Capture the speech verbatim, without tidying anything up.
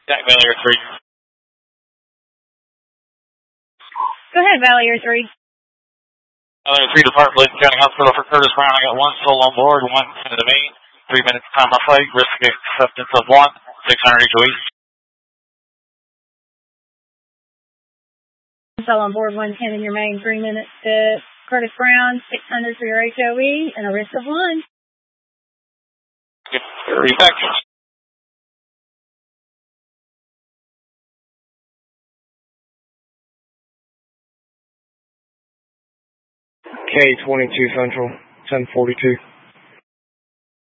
Jack Valley Air three. Go ahead, Valley Air three. Valley Air three, depart Bladen County Hospital for Curtis Brown. I got one soul on board, one in the main. Three minutes time of flight. Risk acceptance of one. six hundred H O E. Soul on board, one ten in your main. Three minutes to Curtis Brown. six hundred for your H O E and a risk of one. Three seconds. K twenty-two Central, ten forty-two.